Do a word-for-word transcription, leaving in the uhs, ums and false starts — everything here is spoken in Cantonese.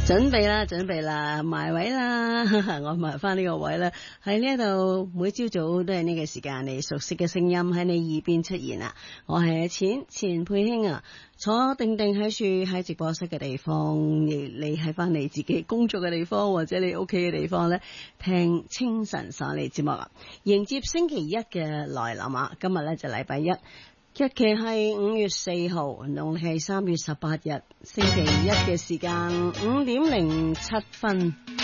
準備啦，準備啦，埋位啦，我埋翻呢個位啦。喺呢一度，每朝早都係呢個時間，你熟悉嘅聲音喺你耳邊出現啦。我係錢錢佩卿啊，坐定定喺處喺直播室嘅地方，你你喺翻你自己工作嘅地方或者你屋企嘅地方咧，聽清晨上嚟節目啊，迎接星期一嘅來臨啊！今日咧就禮拜一。日期係五月四號，農曆係三月十八日，星期一嘅時間五點零七分。